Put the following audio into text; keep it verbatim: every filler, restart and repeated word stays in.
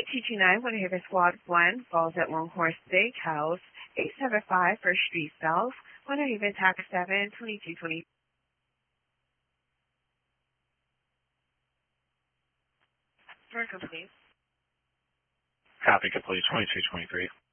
two two nine, one Haven Squad one, falls at Longhorn Steakhouse, eight seven five First Street South, one Haven Tax seven, twenty-two twenty. For complete. Copy complete, twenty-two twenty-three.